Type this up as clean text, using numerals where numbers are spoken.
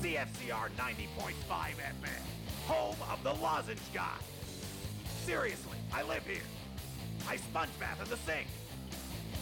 CFCR 90.5 FM, home of the Lozenge Guy. Seriously, I live here. I sponge bath in the sink.